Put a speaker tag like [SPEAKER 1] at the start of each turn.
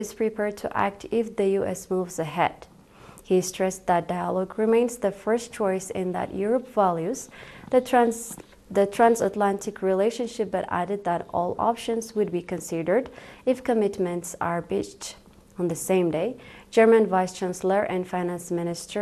[SPEAKER 1] is prepared to act if the U.S. moves ahead. He stressed that dialogue remains the first choice and that Europe values the transatlantic relationship, but added that all options would be considered if commitments are breached. On the same day, German Vice Chancellor and Finance Minister